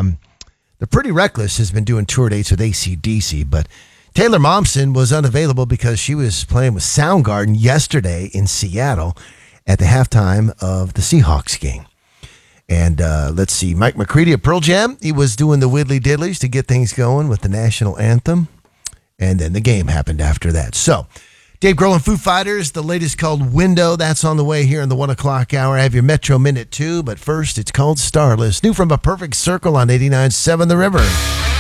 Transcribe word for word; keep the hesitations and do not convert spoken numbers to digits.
Um, the Pretty Reckless has been doing tour dates with A C D C, but Taylor Momsen was unavailable because she was playing with Soundgarden yesterday in Seattle at the halftime of the Seahawks game. And uh, let's see, Mike McCready of Pearl Jam, he was doing the Whittly Diddlies to get things going with the national anthem. And then the game happened after that. So, Dave Grohl and Foo Fighters, the latest called Window. That's on the way here in the one o'clock hour. I have your Metro Minute too, but first it's called Starless. New from A Perfect Circle on eighty-nine point seven The River.